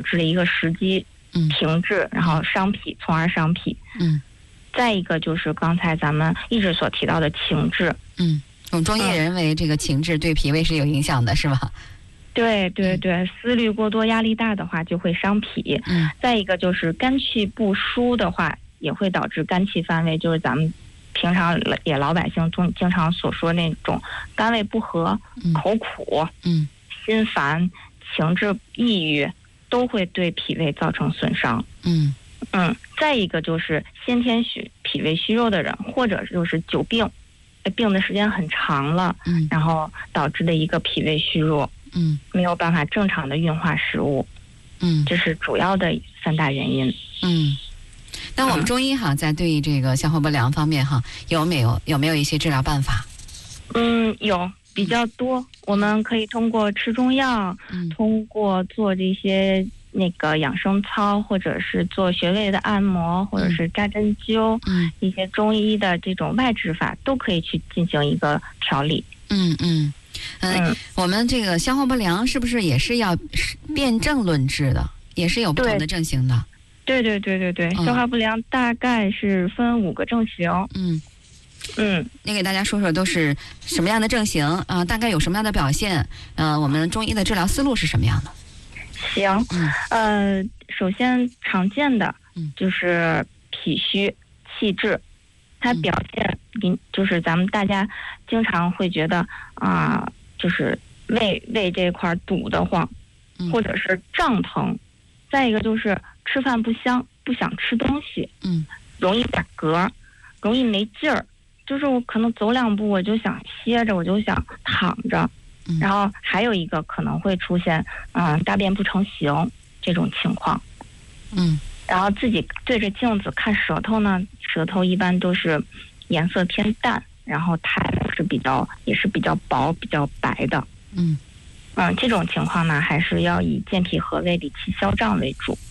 治的一个时机停滞，然后伤脾，从而伤脾。再一个就是刚才咱们一直所提到的情志。 我们中医认为这个情志对脾胃是有影响的，是吧？ 对对对，思虑过多、压力大的话就会伤脾。再一个就是肝气不舒的话，也会导致肝气犯胃，就是咱们平常也老百姓经常所说那种肝胃不和、口苦、心烦、情志抑郁，都会对脾胃造成损伤。再一个就是先天脾胃虚弱的人，或者就是久病，病的时间很长了，然后导致的一个脾胃虚弱，没有办法正常的运化食物，这是主要的3大原因。 那我们中医哈，在对这个消化不良方面哈，有没有一些治疗办法？ 有比较多，我们可以通过吃中药，通过做这些那个养生操，或者是做穴位的按摩，或者是扎针灸，一些中医的这种外治法都可以去进行一个调理。 我们这个消化不良是不是也是要辨证论治的，也是有不同的症型的？ 对，消化不良大概是分5个症型。 你给大家说说都是什么样的症型啊？大概有什么样的表现？我们中医的治疗思路是什么样的？ 行，首先常见的就是脾虚气滞，它表现就是咱们大家经常会觉得就是胃这块堵得慌，或者是胀疼，再一个就是吃饭不香，不想吃东西，容易打嗝，容易没劲儿，就是我可能走2步我就想歇着，我就想躺着。然后还有一个可能会出现大便不成形这种情况。然后自己对着镜子看舌头呢，舌头一般都是颜色偏淡，然后苔也是比较薄、比较白的。这种情况呢，还是要以健脾和胃、理气消胀为主。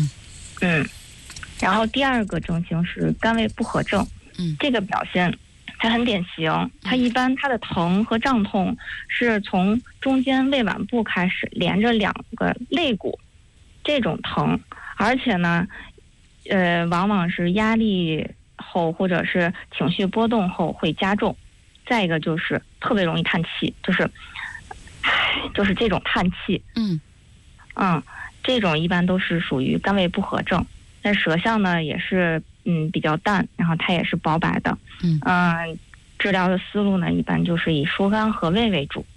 然后第2个症型是肝胃不和症。这个表现它很典型，它一般它的疼和胀痛是从中间胃脘部开始，连着2个肋骨这种疼，而且呢，往往是压力后或者是情绪波动后会加重。再一个就是特别容易叹气，就是这种叹气。这种一般都是属于肝胃不和症。但舌象呢也是比较淡，然后它也是薄白的。治疗的思路呢一般就是以疏肝和胃为主。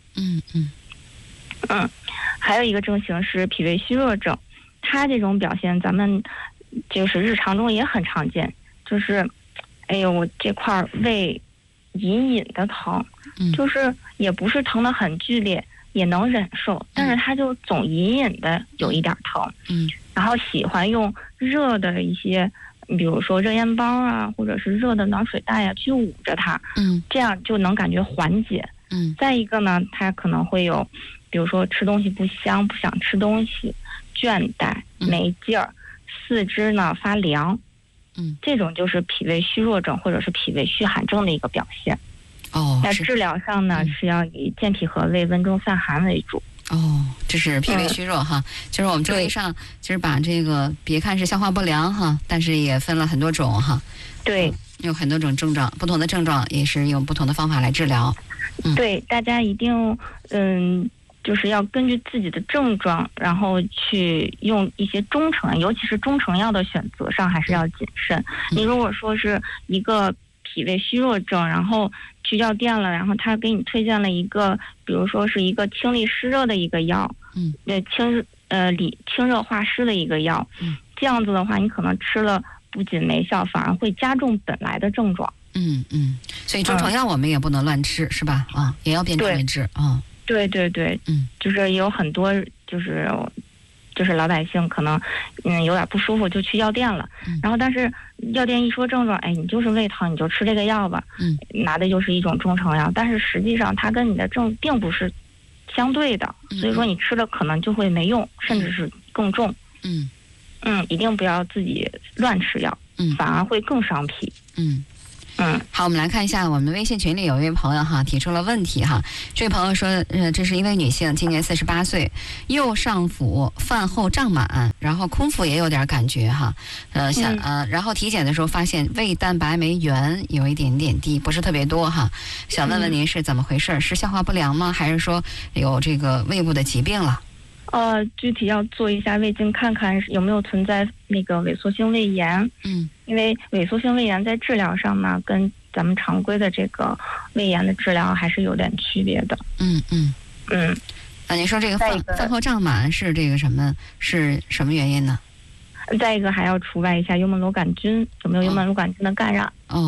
还有一个症型是脾胃虚弱症，它这种表现咱们就是日常中也很常见，就是我这块胃隐隐的疼，就是也不是疼得很剧烈，也能忍受，但是它就总隐隐的有一点疼。然后喜欢用热的一些，比如说热烟包啊，或者是热的暖水袋啊，去捂着它，这样就能感觉缓解。再一个呢，它可能会有，比如说吃东西不香，不想吃东西，倦怠、没劲儿，四肢呢发凉，这种就是脾胃虚弱症或者是脾胃虚寒症的一个表现。那治疗上呢，是要以健脾和胃、温中散寒为主。 这是脾胃虚弱哈，就是我们中医上就是把这个别看是消化不良哈，但是也分了很多种哈。 对， 有很多种症状，不同的症状也是用不同的方法来治疗。 对，大家一定就是要根据自己的症状，然后去用一些中成，尤其是中成药的选择上还是要谨慎。你如果说是一个脾胃虚弱症，然后去药店了，然后他给你推荐了一个，比如说是一个清利湿热的一个药，清热化湿的一个药，这样子的话，你可能吃了不仅没效，反而会加重本来的症状。 所以中成药我们也不能乱吃，是吧？也要辨证论治。 对，就是有很多就是老百姓可能有点不舒服就去药店了，然后但是药店一说症状，你就是胃疼，你就吃这个药吧，拿的就是一种中成药，但是实际上它跟你的症并不是相对的，所以说你吃了可能就会没用，甚至是更重。一定不要自己乱吃药，反而会更伤脾。 好，我们来看一下我们微信群里有一位朋友哈提出了问题哈。这位朋友说，这是一位女性，今年48岁，右上腹饭后胀满，然后空腹也有点感觉哈，然后体检的时候发现胃蛋白酶原有一点点低，不是特别多哈。想问问您是怎么回事？是消化不良吗？还是说有这个胃部的疾病了？ 具体要做一下胃镜，看看有没有存在那个萎缩性胃炎。因为萎缩性胃炎在治疗上呢，跟咱们常规的这个胃炎的治疗还是有点区别的。您说这个饭后胀满是这个什么原因呢？再一个还要除外一下幽门螺杆菌，有没有幽门螺杆菌的感染？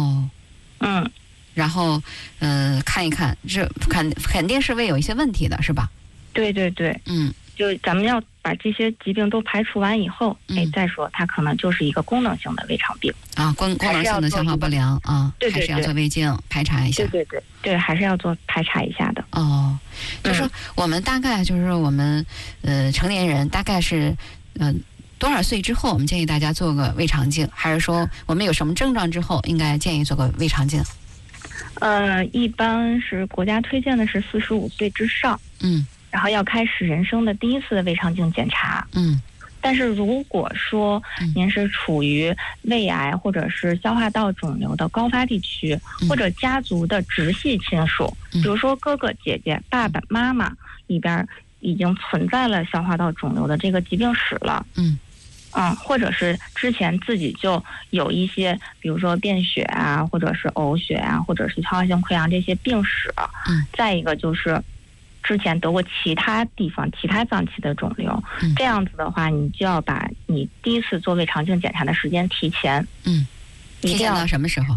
然后看一看，这肯定是胃有一些问题的，是吧？ 对对对。就咱们要把这些疾病都排除完以后，再说它可能就是一个功能性的胃肠病功能性的消化不良对， 还是要做胃镜排查一下。 对，还是要做排查一下的。 就说我们大概就是我们成年人大概是多少岁之后，我们建议大家做个胃肠镜，还是说我们有什么症状之后应该建议做个胃肠镜？ 一般是国家推荐的是45岁之上。然后要开始人生的第一次的胃肠镜检查。但是如果说您是处于胃癌或者是消化道肿瘤的高发地区，或者家族的直系亲属，比如说哥哥姐姐、爸爸妈妈里边已经存在了消化道肿瘤的这个疾病史了。或者是之前自己就有一些，比如说便血啊，或者是呕血啊，或者是消化性溃疡这些病史。再一个就是之前得过其他地方其他脏器的肿瘤，这样子的话，你就要把你第一次做胃肠镜检查的时间提前。 提前到什么时候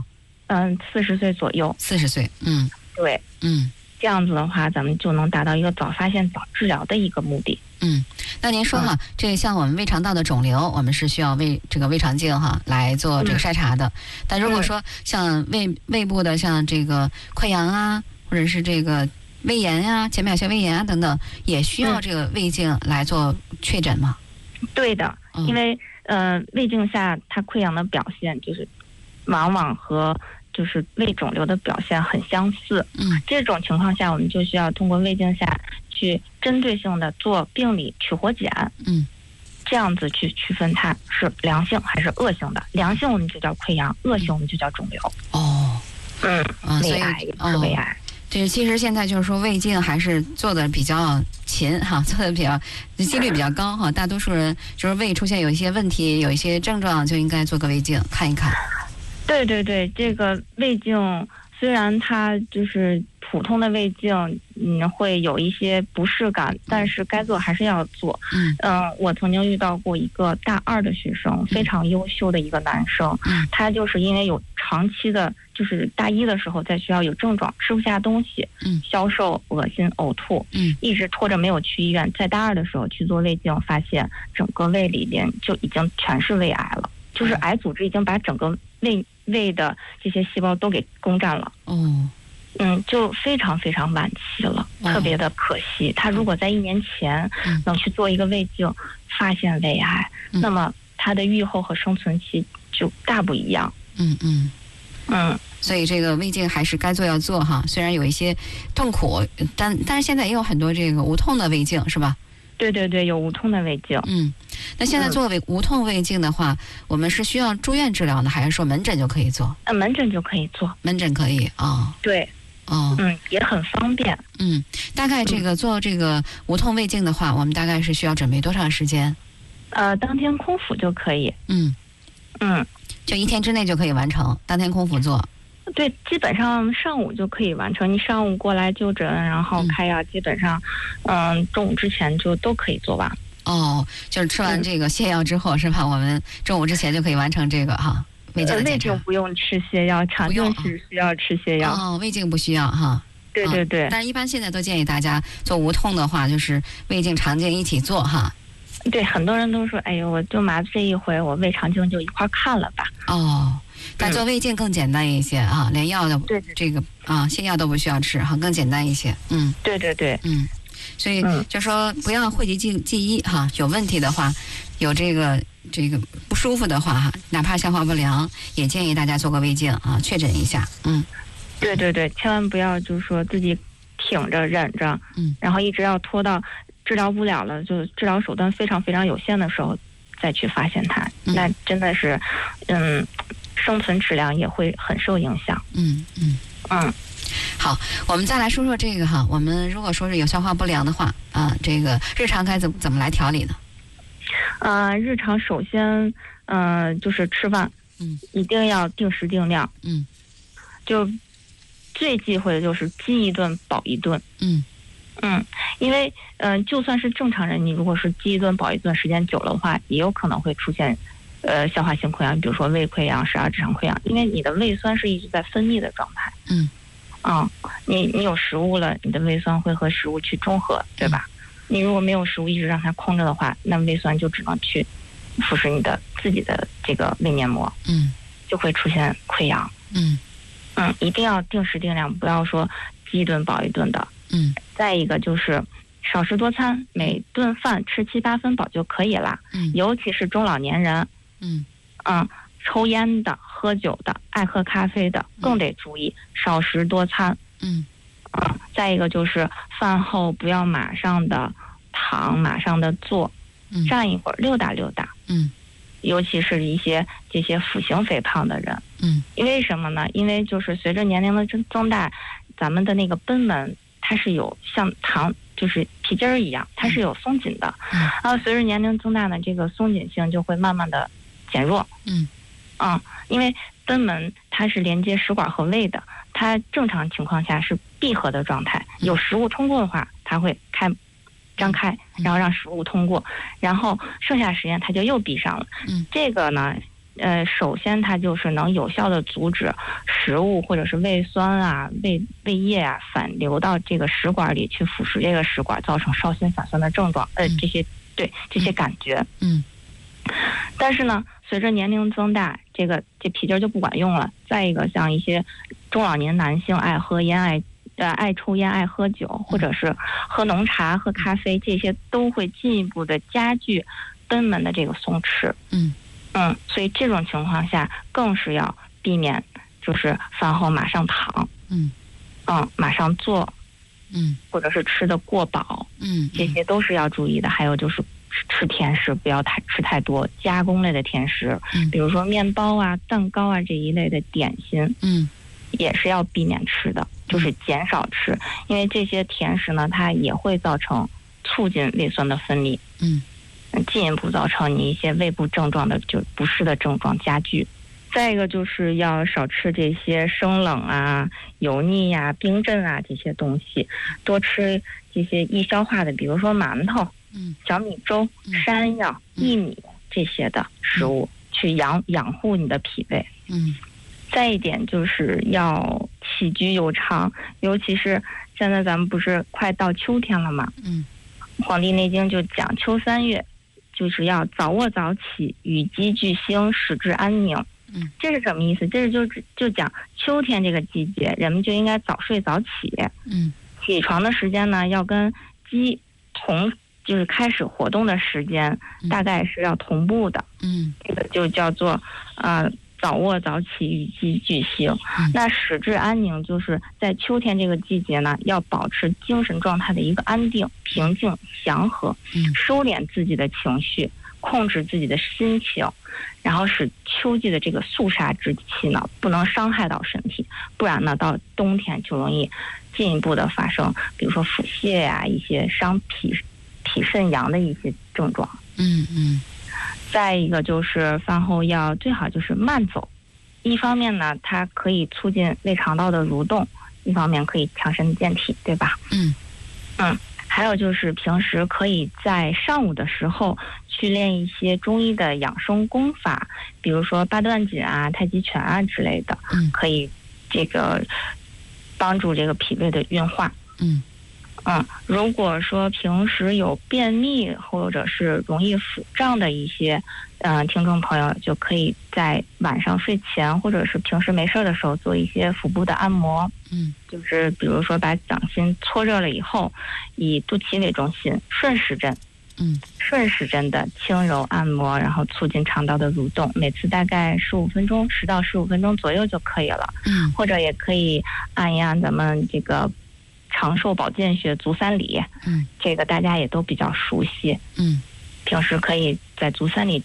？40岁左右。 40岁。 对。这样子的话，咱们就能达到一个早发现早治疗的一个目的。 那您说哈，这像我们胃肠道的肿瘤，我们是需要这个胃肠镜哈来做这个筛查的。但如果说像胃部的像这个溃疡啊，或者是这个胃炎啊、浅表性胃炎啊等等，也需要这个胃镜来做确诊吗？ 对的，因为胃镜下它溃疡的表现就是往往和就是胃肿瘤的表现很相似。这种情况下，我们就需要通过胃镜下去针对性的做病理取活检。这样子去区分它是良性还是恶性的。良性我们就叫溃疡，恶性我们就叫肿瘤。胃癌也是胃癌。 对，其实现在就是说胃镜还是做的比较勤哈，做的比较几率比较高哈。大多数人就是胃出现有一些问题、有一些症状，就应该做个胃镜看一看。 对对对，这个胃镜虽然它就是普通的胃镜，会有一些不适感，但是该做还是要做。我曾经遇到过一个大2的学生，非常优秀的一个男生，他就是因为有长期的，就是大1的时候在学校有症状，吃不下东西，消瘦、恶心、呕吐，一直拖着没有去医院，在大2的时候去做胃镜，发现整个胃里边就已经全是胃癌了，就是癌组织已经把整个胃的这些细胞都给攻占了。就非常非常晚期了，特别的可惜。他如果在1年前能去做一个胃镜，发现胃癌，那么他的预后和生存期就大不一样。 所以这个胃镜还是该做要做哈，虽然有一些痛苦，但是现在也有很多这个无痛的胃镜，是吧？ 对对对，有无痛的胃镜。 那现在做无痛胃镜的话，我们是需要住院治疗呢，还是说门诊就可以做？ 门诊就可以做。门诊可以啊。 对。也很方便。 大概这个做这个无痛胃镜的话，我们大概是需要准备多长时间？ 当天空腹就可以。 就1天之内就可以完成，当天空腹做。 对，基本上上午就可以完成。你上午过来就诊，然后开药，基本上，中午之前就都可以做完。 就是吃完这个泻药之后，是吧？我们中午之前就可以完成这个哈。胃镜不用吃泻药，常见是需要吃泻药。 胃镜不需要哈。 对对对。 但是一般现在都建议大家做无痛的话，就是胃镜、肠镜一起做哈。 对，很多人都说，哎呦，我就麻醉一回，我胃肠镜就一块看了吧。 但做胃镜更简单一些连药的这个泻药都不需要吃哈，更简单一些。 对对对。 所以就说不要讳疾忌医哈，有问题的话，有这个不舒服的话哈，哪怕消化不良，也建议大家做个胃镜啊，确诊一下。 对对对，千万不要就是说自己挺着忍着，然后一直要拖到治疗不了了，就治疗手段非常非常有限的时候再去发现它，那真的是生存质量也会很受影响。 好，我们再来说说这个哈，我们如果说是有消化不良的话啊，这个日常该怎么来调理呢？ 日常首先就是吃饭，一定要定时定量，就最忌讳的就是饥一顿饱一顿，因为就算是正常人，你如果是饥一顿饱一顿时间久了的话，也有可能会出现消化性溃疡，比如说胃溃疡、十二指肠溃疡，因为你的胃酸是一直在分泌的状态。你有食物了，你的胃酸会和食物去中和，对吧？你如果没有食物一直让它空着的话，那胃酸就只能去腐蚀你的自己的这个胃黏膜，就会出现溃疡。一定要定时定量，不要说饥一顿饱一顿的。再一个就是少食多餐，每顿饭吃7、8分饱就可以了。尤其是中老年人，抽烟的、喝酒的、爱喝咖啡的，更得注意少食多餐。再一个就是饭后不要马上的躺，马上的坐，站一会儿，溜达溜达。尤其是这些腹型肥胖的人。因为什么呢？因为就是随着年龄的增大，咱们的那个贲门它是有像就是皮筋儿一样，它是有松紧的。然后随着年龄增大呢，这个松紧性就会慢慢的减弱。因为贲门它是连接食管和胃的，它正常情况下是闭合的状态，有食物通过的话，它会张开，然后让食物通过，然后剩下时间它就又闭上了。这个呢，首先它就是能有效的阻止食物或者是胃酸啊、胃液啊反流到这个食管里去腐蚀这个食管，造成烧心反酸的症状。这些感觉。但是呢，随着年龄增大，这皮筋就不管用了。再一个，像一些中老年男性爱抽烟、爱喝酒，或者是喝浓茶、喝咖啡，这些都会进一步的加剧贲门的这个松弛。所以这种情况下更是要避免，就是饭后马上躺，马上坐，或者是吃的过饱，这些都是要注意的。还有就是吃甜食不要吃太多加工类的甜食，比如说面包啊、蛋糕啊这一类的点心，也是要避免吃的，就是减少吃，因为这些甜食呢，它也会促进胃酸的分泌，进一步造成你一些胃部症状的就不适的症状加剧。再一个就是要少吃这些生冷啊、油腻呀、冰镇啊这些东西，多吃这些易消化的，比如说馒头、小米粥、山药、薏米这些的食物，去养护你的脾胃。再一点就是要起居有常，尤其是现在咱们不是快到秋天了嘛，黄帝内经就讲秋3月就是要早卧早起，与鸡俱兴，使之安宁。这是什么意思？这是就讲秋天这个季节，人们就应该早睡早起。起床的时间呢，要跟鸡就是开始活动的时间，大概是要同步的。这个就叫做早卧早起，与鸡俱兴。那使之安宁，就是在秋天这个季节呢，要保持精神状态的一个安定、平静、祥和，收敛自己的情绪，控制自己的心情，然后使秋季的这个肃杀之气呢，不能伤害到身体，不然呢，到冬天就容易进一步的发生，比如说腹泻呀、一些伤脾肾阳的一些症状。再一个就是饭后最好就是慢走，一方面呢，它可以促进胃肠道的蠕动，一方面可以强身健体，对吧？还有就是平时可以在上午的时候去练一些中医的养生功法，比如说八段锦啊、太极拳啊之类的，可以这个帮助这个脾胃的运化。 如果说平时有便秘或者是容易腹胀的一些听众朋友，就可以在晚上睡前或者是平时没事的时候做一些腹部的按摩。就是比如说把掌心搓热了以后，以肚脐为中心顺时针的轻柔按摩，然后促进肠道的蠕动，每次大概10到15分钟左右就可以了。或者也可以按一按咱们这个长寿保健穴足三里，这个大家也都比较熟悉。平时可以在足三里